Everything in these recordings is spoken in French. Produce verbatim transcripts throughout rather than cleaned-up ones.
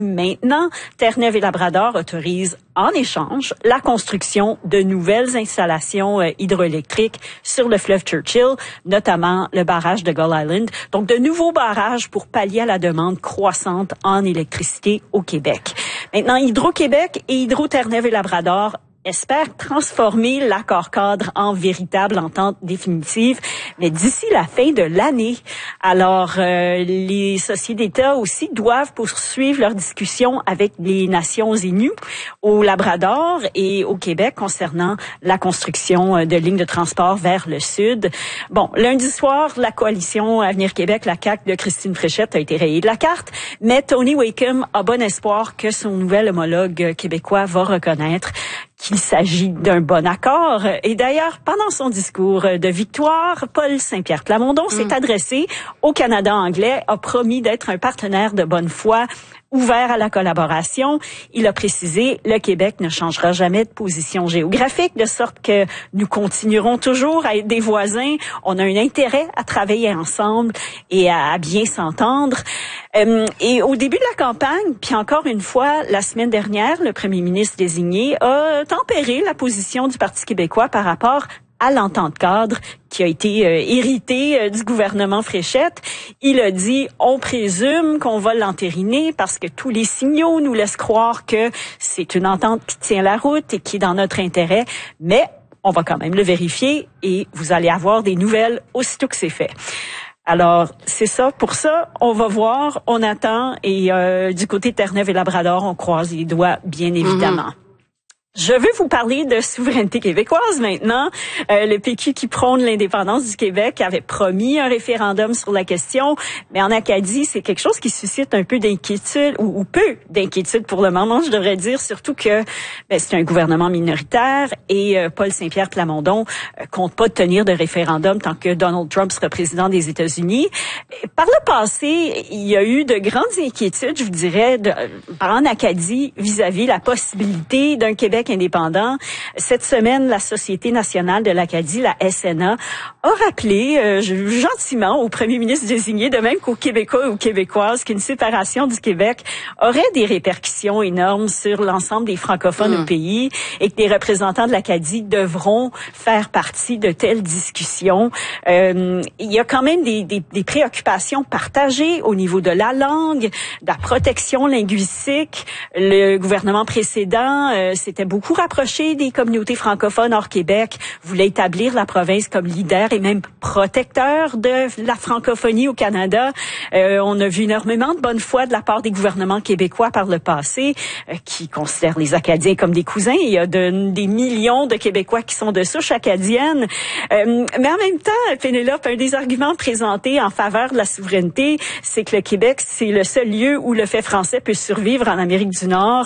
Maintenant, Terre-Neuve et Labrador autorisent en échange la construction de nouvelles installations euh, hydroélectriques sur le fleuve Churchill, notamment le barrage de Gull Island. Donc, de nouveaux barrages pour pallier à la demande croissante en électricité au Québec. Maintenant, Hydro-Québec et Hydro-Terre-Neuve et Labrador espère transformer l'accord-cadre en véritable entente définitive, mais d'ici la fin de l'année. Alors, euh, les sociétés d'État aussi doivent poursuivre leurs discussions avec les Nations Unies au Labrador et au Québec concernant la construction de lignes de transport vers le sud. Bon, lundi soir, la coalition Avenir Québec, la C A Q de Christine Fréchette, a été rayée de la carte, mais Tony Wakeham a bon espoir que son nouvel homologue québécois va reconnaître qu'il s'agit d'un bon accord. Et d'ailleurs, pendant son discours de victoire, Paul Saint-Pierre Plamondon s'est mmh. adressé au Canada anglais, a promis d'être un partenaire de bonne foi, ouvert à la collaboration. Il a précisé, le Québec ne changera jamais de position géographique, de sorte que nous continuerons toujours à être des voisins. On a un intérêt à travailler ensemble et à, à bien s'entendre. Euh, et au début de la campagne, puis encore une fois, la semaine dernière, le premier ministre désigné a tempéré la position du Parti québécois par rapport à l'entente cadre qui a été euh, héritée euh, du gouvernement Fréchette. Il a dit, on présume qu'on va l'entériner parce que tous les signaux nous laissent croire que c'est une entente qui tient la route et qui est dans notre intérêt, mais on va quand même le vérifier et vous allez avoir des nouvelles aussitôt que c'est fait. Alors, c'est ça. Pour ça, on va voir, on attend et euh, du côté de Terre-Neuve et Labrador, on croise les doigts, bien évidemment. Mm-hmm. Je veux vous parler de souveraineté québécoise maintenant. Euh, le P Q qui prône l'indépendance du Québec avait promis un référendum sur la question, mais en Acadie, c'est quelque chose qui suscite un peu d'inquiétude, ou, ou peu d'inquiétude pour le moment, je devrais dire, surtout que ben, c'est un gouvernement minoritaire et euh, Paul Saint-Pierre Plamondon euh, compte pas tenir de référendum tant que Donald Trump sera président des États-Unis. Par le passé, il y a eu de grandes inquiétudes, je vous dirais, de, en Acadie vis-à-vis la possibilité d'un Québec indépendant. Cette semaine, la Société nationale de l'Acadie, la S N A, a rappelé euh, gentiment au premier ministre désigné, de même qu'aux Québécois et aux Québécoises, qu'une séparation du Québec aurait des répercussions énormes sur l'ensemble des francophones mmh. au pays et que les représentants de l'Acadie devront faire partie de telles discussions. Euh, il y a quand même des, des, des préoccupations partagées au niveau de la langue, de la protection linguistique. Le gouvernement précédent euh, s'était beaucoup rapproché des communautés francophones hors Québec, voulait établir la province comme leader et même protecteur de la francophonie au Canada. Euh, on a vu énormément de bonne foi de la part des gouvernements québécois par le passé, euh, qui considèrent les Acadiens comme des cousins. Il y a de, des millions de Québécois qui sont de souche acadienne. Euh, mais en même temps, Pénélope, un des arguments présentés en faveur de la souveraineté, c'est que le Québec, c'est le seul lieu où le fait français peut survivre en Amérique du Nord.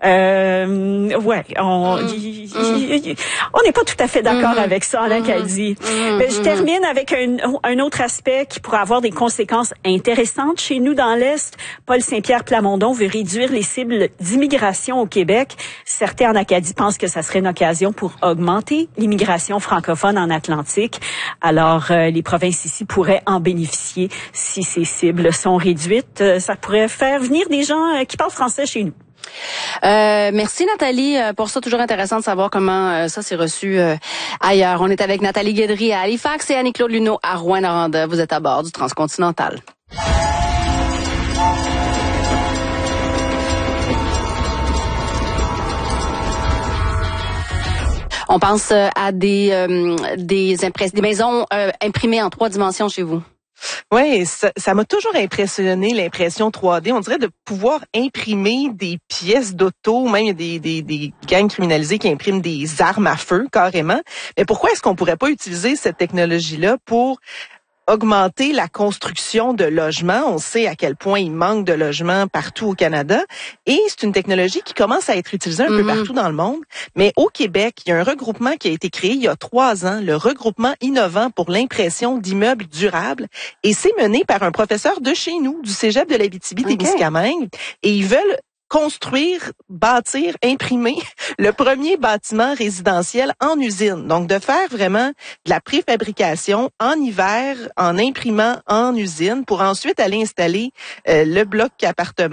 Euh, ouais, on mm. y, y, y, on n'est pas tout à fait d'accord mm. avec ça en Acadie. Mm. Mais je termine avec un, un autre aspect qui pourrait avoir des conséquences intéressantes chez nous dans l'Est. Paul Saint-Pierre Plamondon veut réduire les cibles d'immigration au Québec. Certains en Acadie pensent que ça serait une occasion pour augmenter l'immigration francophone en Atlantique. Alors, euh, les provinces ici pourraient en bénéficier si ces cibles sont réduites. Euh, ça pourrait faire venir des gens euh, qui parlent français chez nous. Euh, merci Nathalie pour ça. Toujours intéressant de savoir comment euh, ça s'est reçu euh, ailleurs. On est avec Nathalie Guédry à Halifax et Annie-Claude Luneau à Rouyn-Noranda. Vous êtes à bord du Transcontinental. On pense euh, à des euh, des, impress- des maisons euh, imprimées en trois dimensions chez vous. Oui, ça, ça m'a toujours impressionné, l'impression trois D. On dirait de pouvoir imprimer des pièces d'auto, même il y a des, des, des gangs criminalisés qui impriment des armes à feu, carrément. Mais pourquoi est-ce qu'on pourrait pas utiliser cette technologie-là pour augmenter la construction de logements? On sait à quel point il manque de logements partout au Canada. Et c'est une technologie qui commence à être utilisée un mm-hmm. peu partout dans le monde. Mais au Québec, il y a un regroupement qui a été créé il y a trois ans, le regroupement innovant pour l'impression d'immeubles durables. Et c'est mené par un professeur de chez nous, du cégep de l'Abitibi-Témiscamingue. Okay. Et ils veulent construire, bâtir, imprimer le premier bâtiment résidentiel en usine. Donc, de faire vraiment de la préfabrication en hiver, en imprimant en usine, pour ensuite aller installer euh, le bloc appartement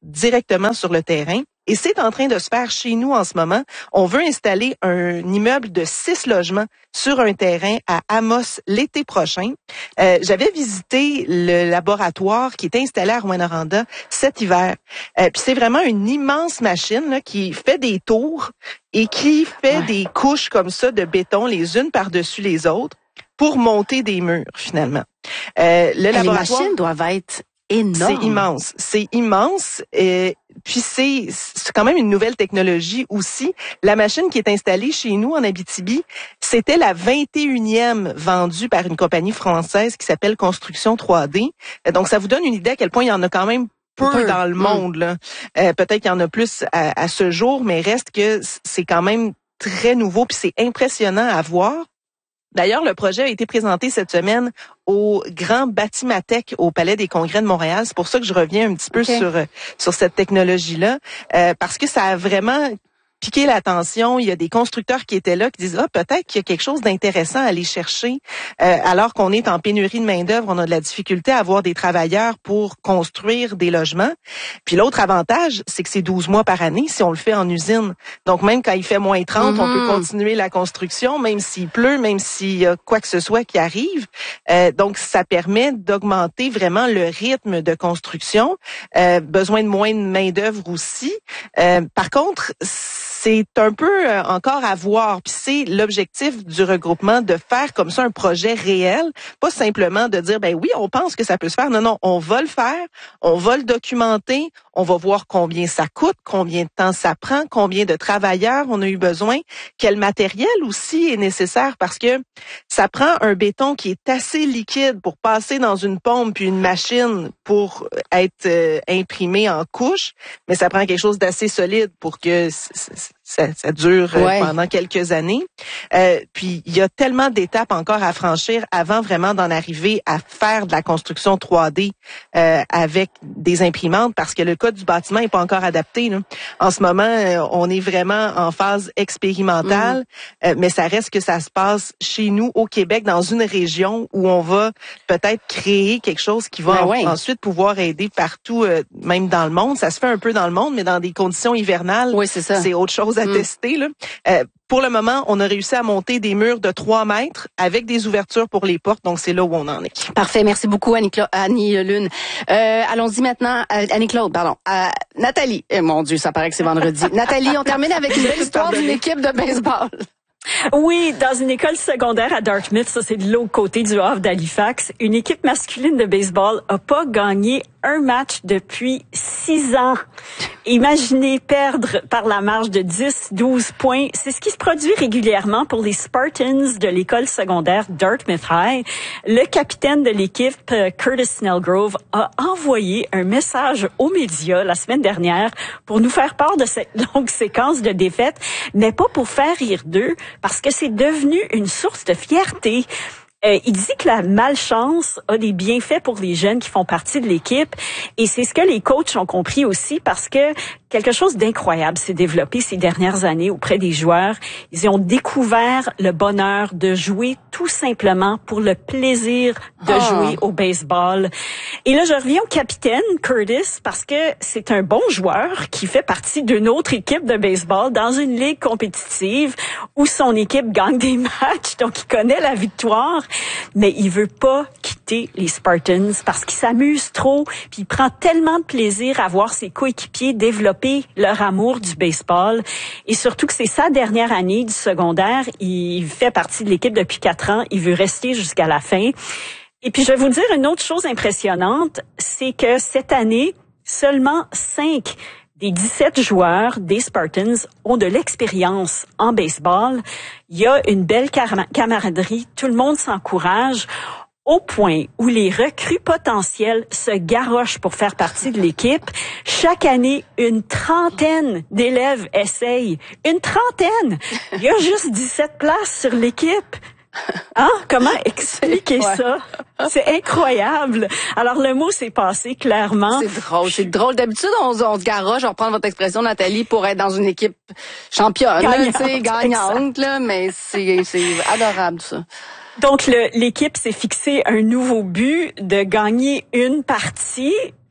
directement sur le terrain. Et c'est en train de se faire chez nous en ce moment. On veut installer un immeuble de six logements sur un terrain à Amos l'été prochain. Euh, j'avais visité le laboratoire qui est installé à Rouyn-Noranda cet hiver. Euh, puis c'est vraiment une immense machine là, qui fait des tours et qui fait ouais. des couches comme ça de béton les unes par-dessus les autres pour monter des murs finalement. Euh, le Et laboratoire, les machines doivent être énormes. C'est immense, c'est immense. Et puis c'est, c'est quand même une nouvelle technologie aussi. La machine qui est installée chez nous en Abitibi, c'était la vingt et unième vendue par une compagnie française qui s'appelle Construction trois D. Donc ça vous donne une idée à quel point il y en a quand même peu, peu. dans le monde. Là. Euh, peut-être qu'il y en a plus à, à ce jour, mais reste que c'est quand même très nouveau puis c'est impressionnant à voir. D'ailleurs, le projet a été présenté cette semaine au Grand Batimatech au Palais des Congrès de Montréal. C'est pour ça que je reviens un petit peu okay. sur sur cette technologie-là, euh, parce que ça a vraiment piqué l'attention. Il y a des constructeurs qui étaient là qui disent ah peut-être qu'il y a quelque chose d'intéressant à aller chercher, euh, alors qu'on est en pénurie de main d'œuvre, on a de la difficulté à avoir des travailleurs pour construire des logements. Puis l'autre avantage, c'est que c'est douze mois par année si on le fait en usine. Donc même quand il fait moins trente, mm-hmm. on peut continuer la construction, même s'il pleut, même s'il y a quoi que ce soit qui arrive. Euh, donc ça permet d'augmenter vraiment le rythme de construction. Euh, besoin de moins de main d'œuvre aussi. Euh, par contre, c'est un peu euh, encore à voir. Puis c'est l'objectif du regroupement de faire comme ça un projet réel, pas simplement de dire ben oui, on pense que ça peut se faire. Non, non, on va le faire, on va le documenter, on va voir combien ça coûte, combien de temps ça prend, combien de travailleurs on a eu besoin, quel matériel aussi est nécessaire parce que ça prend un béton qui est assez liquide pour passer dans une pompe puis une machine pour être euh, imprimé en couches, mais ça prend quelque chose d'assez solide pour que ça, ça dure ouais. pendant quelques années. Euh, puis il y a tellement d'étapes encore à franchir avant vraiment d'en arriver à faire de la construction trois D euh, avec des imprimantes parce que le code du bâtiment est pas encore adapté. Là. En ce moment, euh, on est vraiment en phase expérimentale, mmh. euh, mais ça reste que ça se passe chez nous au Québec dans une région où on va peut-être créer quelque chose qui va ben en, ouais. ensuite pouvoir aider partout, euh, même dans le monde. Ça se fait un peu dans le monde, mais dans des conditions hivernales, oui, c'est ça. C'est autre chose à mmh. tester. Là. Euh, pour le moment, on a réussi à monter des murs de trois mètres avec des ouvertures pour les portes. Donc, c'est là où on en est. Parfait. Merci beaucoup, Annie-Claude, Annie Lune. Euh, allons-y maintenant. Euh, Annie-Claude, pardon. Euh, Nathalie. Eh, mon Dieu, ça paraît que c'est vendredi. Nathalie, on termine avec une belle histoire d'une équipe de baseball. Oui, dans une école secondaire à Dartmouth, ça c'est de l'autre côté du Havre d'Halifax, une équipe masculine de baseball a pas gagné un match depuis six ans. Imaginez perdre par la marge de dix, douze points. C'est ce qui se produit régulièrement pour les Spartans de l'école secondaire Dartmouth High. Le capitaine de l'équipe, Curtis Snellgrove, a envoyé un message aux médias la semaine dernière pour nous faire part de cette longue séquence de défaites, mais pas pour faire rire d'eux, parce que c'est devenu une source de fierté. Euh, il dit que la malchance a des bienfaits pour les jeunes qui font partie de l'équipe et c'est ce que les coachs ont compris aussi parce que quelque chose d'incroyable s'est développé ces dernières années auprès des joueurs. Ils ont découvert le bonheur de jouer tout simplement pour le plaisir de oh. jouer au baseball. Et là, je reviens au capitaine Curtis parce que c'est un bon joueur qui fait partie d'une autre équipe de baseball dans une ligue compétitive où son équipe gagne des matchs, donc il connaît la victoire, mais il veut pas quitter les Spartans parce qu'il s'amuse trop, puis il prend tellement de plaisir à voir ses coéquipiers développer leur amour du baseball et surtout que c'est sa dernière année du secondaire. Il fait partie de l'équipe depuis quatre ans. Il veut rester jusqu'à la fin. Et puis, je vais vous dire une autre chose impressionnante, c'est que cette année, seulement cinq des dix-sept joueurs des Spartans ont de l'expérience en baseball. Il y a une belle camaraderie. Tout le monde s'encourage. Au point où les recrues potentielles se garochent pour faire partie de l'équipe. Chaque année, une trentaine d'élèves essayent. Une trentaine! Il y a juste dix-sept places sur l'équipe. Hein? Comment expliquer ouais. ça? C'est incroyable. Alors, le mot s'est passé clairement. C'est drôle. C'est drôle. D'habitude, on, on se garoche, on reprend votre expression, Nathalie, pour être dans une équipe championne, gagnante, là, gagnante là, mais c'est, c'est adorable, ça. Donc, le, l'équipe s'est fixé un nouveau but de gagner une partie.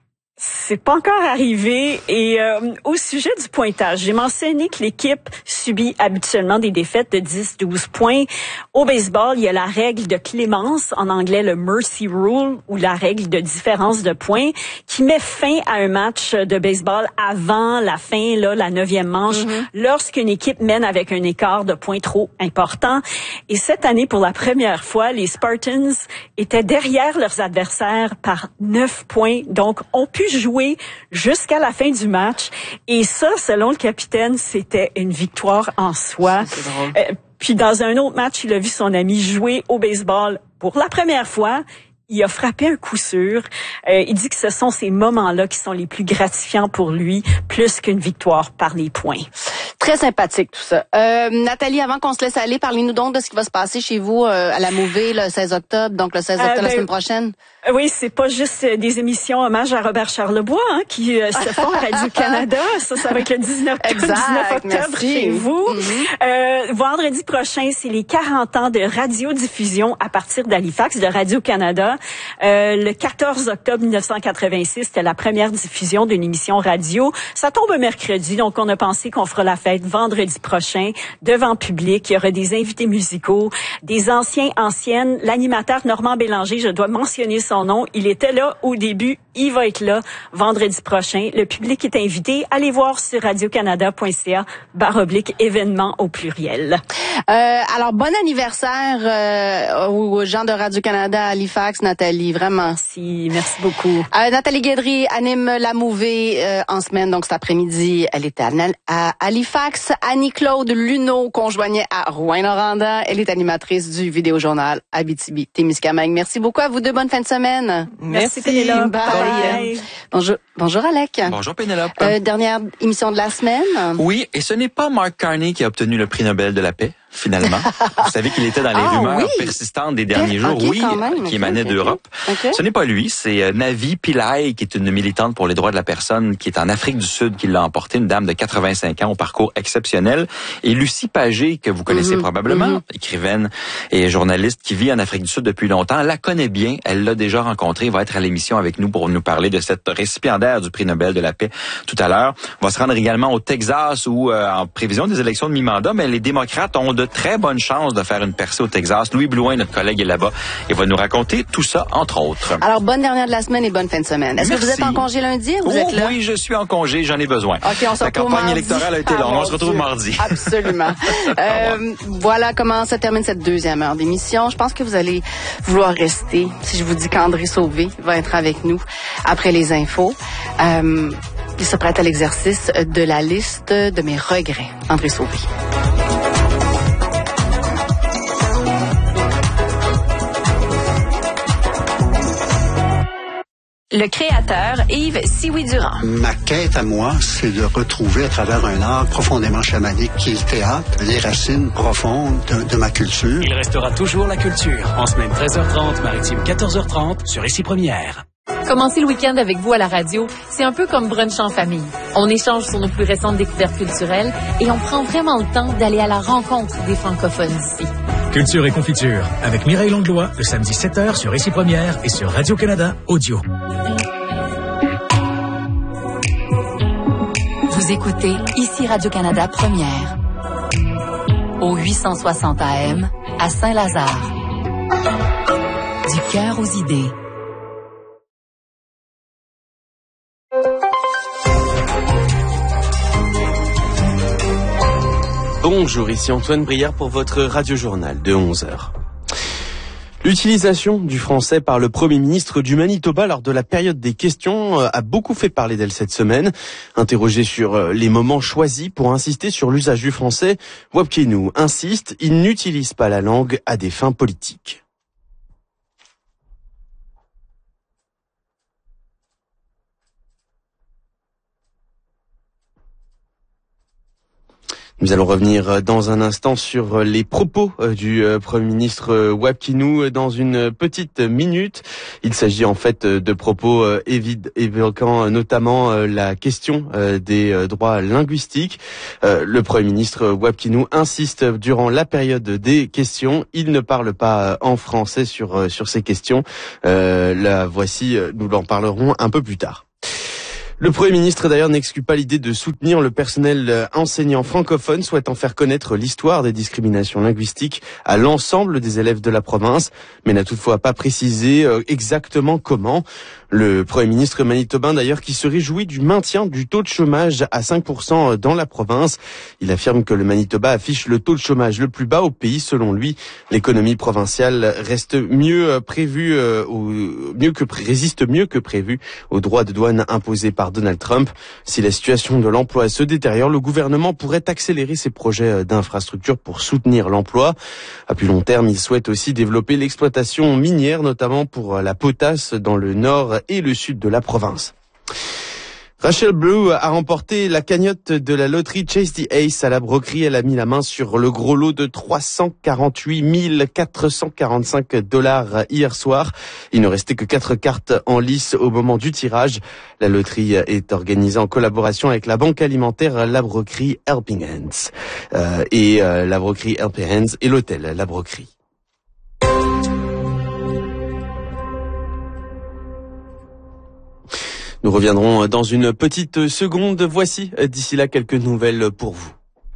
C'est pas encore arrivé. Et euh, au sujet du pointage, j'ai mentionné que l'équipe subit habituellement des défaites de dix à douze points. Au baseball, il y a la règle de clémence, en anglais le mercy rule, ou la règle de différence de points, qui met fin à un match de baseball avant la fin, là, la neuvième manche, mm-hmm. lorsqu'une équipe mène avec un écart de points trop important. Et cette année, pour la première fois, les Spartans étaient derrière leurs adversaires par neuf points, donc ont pu jouer jusqu'à la fin du match. Et ça, selon le capitaine, c'était une victoire en soi. C'est drôle. Euh, puis dans un autre match, il a vu son ami jouer au baseball pour la première fois. Il a frappé un coup sûr. Euh, il dit que ce sont ces moments-là qui sont les plus gratifiants pour lui, plus qu'une victoire par les points. Très sympathique tout ça. Euh, Nathalie, avant qu'on se laisse aller, parlez-nous donc de ce qui va se passer chez vous euh, à la Movie le seize octobre, donc le seize octobre euh, ben, la semaine prochaine. Oui, c'est pas juste des émissions hommage à Robert Charlebois hein, qui euh, se font à Radio-Canada. Ça, ça va être le dix-neuf, exact, dix-neuf octobre merci. Chez vous. Mm-hmm. Euh, vendredi prochain, c'est les quarante ans de radiodiffusion à partir d'Halifax, de Radio-Canada. Euh, le quatorze octobre mille neuf cent quatre-vingt-six, c'était la première diffusion d'une émission radio. Ça tombe un mercredi, donc on a pensé qu'on fera la fête vendredi prochain devant public. Il y aura des invités musicaux, des anciens, anciennes. L'animateur Normand Bélanger, je dois mentionner son nom. Il était là au début. Il va être là vendredi prochain. Le public est invité. Allez voir sur radiocanada.ca barre oblique événements au pluriel. Euh, alors, bon anniversaire euh, aux gens de Radio-Canada à Halifax, Nathalie. Vraiment. Merci. Merci beaucoup. Euh, Nathalie Guedry anime la Movie euh, en semaine, donc cet après-midi. Elle était à, à Halifax. Annie-Claude Luneau, qu'on joignait à Rouyn-Noranda. Elle est animatrice du vidéojournal Abitibi-Témiscamingue. Merci beaucoup à vous deux. Bonne fin de semaine. Merci, Pénélope. Bye. Bye. Bonjour, bonjour Alec. Bonjour Pénélope. Euh, dernière émission de la semaine. Oui, et ce n'est pas Mark Carney qui a obtenu le prix Nobel de la paix, finalement. Vous savez qu'il était dans les ah, rumeurs oui. persistantes des derniers jours, okay, oui, même, qui émanaient okay, d'Europe. Okay. Ce n'est pas lui, c'est Navi Pillay, qui est une militante pour les droits de la personne, qui est en Afrique du Sud, qui l'a emporté, une dame de quatre-vingt-cinq ans au parcours exceptionnel. Et Lucie Pagé, que vous connaissez mm-hmm. probablement, mm-hmm. écrivaine et journaliste qui vit en Afrique du Sud depuis longtemps, elle la connaît bien, elle l'a déjà rencontrée, va être à l'émission avec nous pour nous parler de cette récipiendaire du prix Nobel de la paix tout à l'heure. On va se rendre également au Texas où, euh, en prévision des élections de mi-mandat, mais les démocrates ont de très bonnes chances de faire une percée au Texas. Louis Blouin, notre collègue, est là-bas et va nous raconter tout ça, entre autres. Alors, bonne dernière de la semaine et bonne fin de semaine. Est-ce Merci. que vous êtes en congé lundi? Vous oh, êtes là? Oui, je suis en congé, j'en ai besoin. OK, on se La retrouve campagne mardi. électorale a été longue. Ah, on se retrouve Dieu. mardi. Absolument. euh, voilà comment se termine cette deuxième heure d'émission. Je pense que vous allez vouloir rester si je vous dis qu'André Sauvé va être avec nous après les infos. Euh, il se prête à l'exercice de la liste de mes regrets. André Sauvé. Le créateur Yves Sioui-Durand. Ma quête à moi, c'est de retrouver à travers un art profondément chamanique qui est le théâtre, les racines profondes de, de ma culture. Il restera toujours la culture. En semaine treize heures trente, maritime quatorze heures trente, sur Ici Première. Commencer le week-end avec vous à la radio, c'est un peu comme brunch en famille. On échange sur nos plus récentes découvertes culturelles et on prend vraiment le temps d'aller à la rencontre des francophones d'ici. Culture et confiture, avec Mireille Langlois, le samedi sept heures sur Ici Première et sur Radio-Canada Audio. Vous écoutez Ici Radio-Canada Première, au huit cent soixante A M, à Saint-Lazare. Du cœur aux idées. Bonjour, ici Antoine Brière pour votre radio-journal de onze heures. L'utilisation du français par le Premier ministre du Manitoba lors de la période des questions a beaucoup fait parler d'elle cette semaine. Interrogé sur les moments choisis pour insister sur l'usage du français, Wapkenu insiste, il n'utilise pas la langue à des fins politiques. Nous allons revenir dans un instant sur les propos du Premier ministre Wapkenu dans une petite minute. Il s'agit en fait de propos évoquant notamment la question des droits linguistiques. Le Premier ministre Wapkenu insiste durant la période des questions. Il ne parle pas en français sur, sur ces questions. La voici, nous en parlerons un peu plus tard. Le Premier ministre d'ailleurs n'exclut pas l'idée de soutenir le personnel enseignant francophone souhaitant faire connaître l'histoire des discriminations linguistiques à l'ensemble des élèves de la province, mais n'a toutefois pas précisé exactement comment. Le Premier ministre manitobain d'ailleurs qui se réjouit du maintien du taux de chômage à cinq pour cent dans la province. Il affirme que le Manitoba affiche le taux de chômage le plus bas au pays. Selon lui, l'économie provinciale reste mieux prévue, euh, ou mieux que résiste mieux que prévu aux droits de douane imposés par Donald Trump. Si la situation de l'emploi se détériore, le gouvernement pourrait accélérer ses projets d'infrastructure pour soutenir l'emploi. À plus long terme, il souhaite aussi développer l'exploitation minière, notamment pour la potasse dans le nord et le sud de la province. Rachel Blue a remporté la cagnotte de la loterie Chase the Ace à la broquerie. Elle a mis la main sur le gros lot de trois cent quarante-huit mille quatre cent quarante-cinq dollars hier soir. Il ne restait que quatre cartes en lice au moment du tirage. La loterie est organisée en collaboration avec la banque alimentaire La Broquerie Helping Hands euh, et euh, La Broquerie Helping Hands et l'hôtel La Broquerie. Nous reviendrons dans une petite seconde. Voici d'ici là quelques nouvelles pour vous.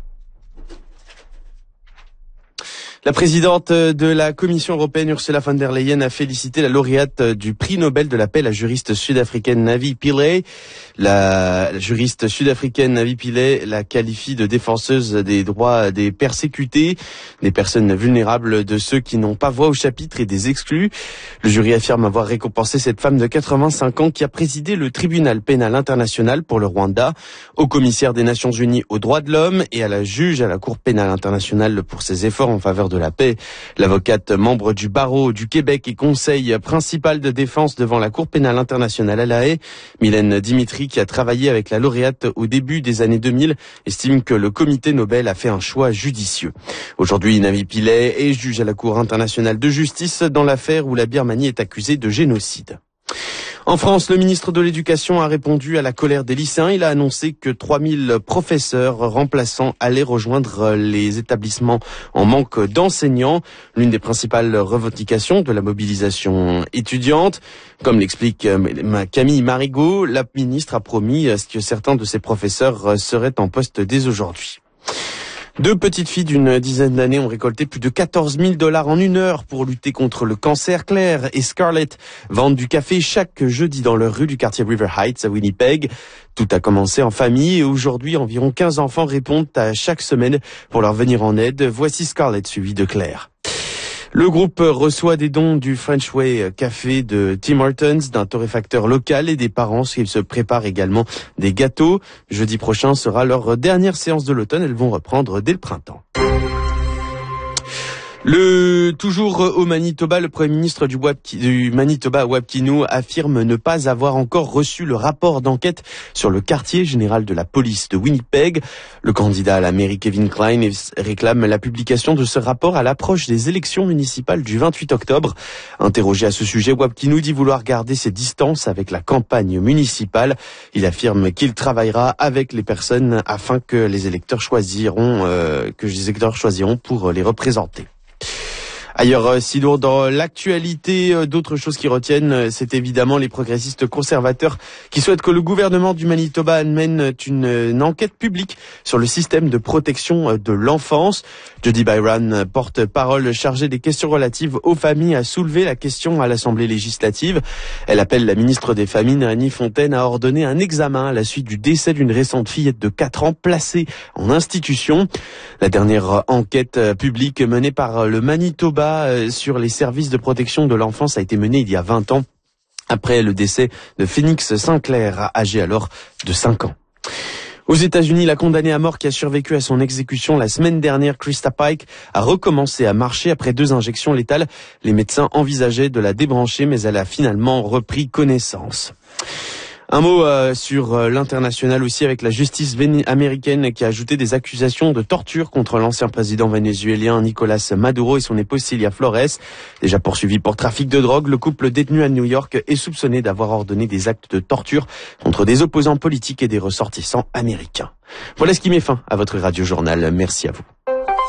La présidente de la Commission européenne, Ursula von der Leyen, a félicité la lauréate du prix Nobel de la paix, la juriste sud-africaine Navi Pillay. La juriste sud-africaine Navi Pillay la qualifie de défenseuse des droits des persécutés, des personnes vulnérables, de ceux qui n'ont pas voix au chapitre et des exclus. Le jury affirme avoir récompensé cette femme de quatre-vingt-cinq ans qui a présidé le tribunal pénal international pour le Rwanda, au commissaire des Nations Unies aux droits de l'homme et à la juge à la Cour pénale internationale pour ses efforts en faveur de la paix. L'avocate membre du barreau du Québec et conseil principal de défense devant la Cour pénale internationale à La Haye, Mylène Dimitri, qui a travaillé avec la lauréate au début des années deux mille, estime que le comité Nobel a fait un choix judicieux. Aujourd'hui, Navi Pillay est juge à la Cour internationale de justice dans l'affaire où la Birmanie est accusée de génocide. En France, le ministre de l'Éducation a répondu à la colère des lycéens. Il a annoncé que trois mille professeurs remplaçants allaient rejoindre les établissements en manque d'enseignants, l'une des principales revendications de la mobilisation étudiante. Comme l'explique Camille Marigot, la ministre a promis que certains de ses professeurs seraient en poste dès aujourd'hui. Deux petites filles d'une dizaine d'années ont récolté plus de quatorze mille dollars en une heure pour lutter contre le cancer. Claire et Scarlett vendent du café chaque jeudi dans leur rue du quartier River Heights à Winnipeg. Tout a commencé en famille et aujourd'hui, environ quinze enfants répondent à chaque semaine pour leur venir en aide. Voici Scarlett suivi de Claire. Le groupe reçoit des dons du French Way Café de Tim Hortons, d'un torréfacteur local et des parents qui se préparent également des gâteaux. Jeudi prochain sera leur dernière séance de l'automne. Elles vont reprendre dès le printemps. Le toujours au Manitoba, le Premier ministre du, Wapki, du Manitoba, Wab Kinew, affirme ne pas avoir encore reçu le rapport d'enquête sur le quartier général de la police de Winnipeg. Le candidat à la mairie Kevin Klein réclame la publication de ce rapport à l'approche des élections municipales du vingt-huit octobre. Interrogé à ce sujet, Wab Kinew dit vouloir garder ses distances avec la campagne municipale. Il affirme qu'il travaillera avec les personnes afin que les électeurs choisiront, euh, que les électeurs choisiront pour les représenter. Ailleurs, sinon, dans l'actualité, d'autres choses qui retiennent, c'est évidemment les progressistes conservateurs qui souhaitent que le gouvernement du Manitoba mène une, une enquête publique sur le système de protection de l'enfance. Jody Byron, porte-parole chargée des questions relatives aux familles, a soulevé la question à l'Assemblée législative. Elle appelle la ministre des Familles, Annie Fontaine, à ordonner un examen à la suite du décès d'une récente fillette de quatre ans placée en institution. La dernière enquête publique menée par le Manitoba sur les services de protection de l'enfance a été menée il y a vingt ans, après le décès de Phoenix Sinclair, âgé alors de cinq ans. Aux États-Unis, la condamnée à mort qui a survécu à son exécution la semaine dernière, Krista Pike, a recommencé à marcher après deux injections létales. Les médecins envisageaient de la débrancher, mais elle a finalement repris connaissance. Un mot euh, sur euh, l'international aussi, avec la justice américaine qui a ajouté des accusations de torture contre l'ancien président vénézuélien Nicolás Maduro et son épouse Cilia Flores. Déjà poursuivi pour trafic de drogue, le couple détenu à New York est soupçonné d'avoir ordonné des actes de torture contre des opposants politiques et des ressortissants américains. Voilà ce qui met fin à votre radio-journal. Merci à vous.